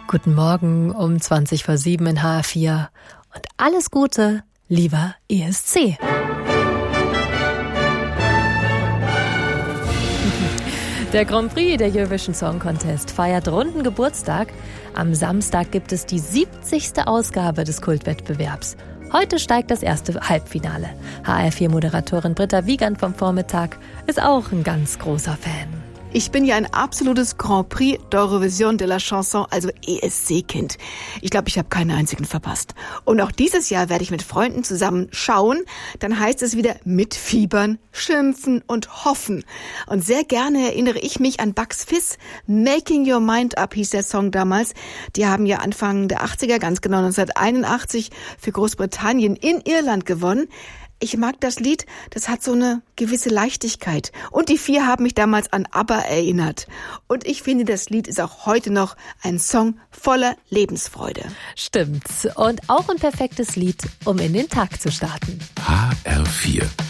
Guten Morgen um 7:20 in HR4 und alles Gute, lieber ESC. Der Grand Prix der Eurovision Song Contest feiert runden Geburtstag. Am Samstag gibt es die 70. Ausgabe des Kultwettbewerbs. Heute steigt das erste Halbfinale. HR4-Moderatorin Britta Wiegand vom Vormittag ist auch ein ganz großer Fan. Ich bin ja ein absolutes Grand Prix d'Eurovision de la Chanson, also ESC-Kind. Ich glaube, ich habe keinen einzigen verpasst. Und auch dieses Jahr werde ich mit Freunden zusammen schauen. Dann heißt es wieder mitfiebern, schimpfen und hoffen. Und sehr gerne erinnere ich mich an Bucks Fizz. Making Your Mind Up hieß der Song damals. Die haben ja Anfang der 80er, ganz genau 1981, für Großbritannien in Irland gewonnen. Ich mag das Lied, das hat so eine gewisse Leichtigkeit. Und die vier haben mich damals an ABBA erinnert. Und ich finde, das Lied ist auch heute noch ein Song voller Lebensfreude. Stimmt. Und auch ein perfektes Lied, um in den Tag zu starten. HR4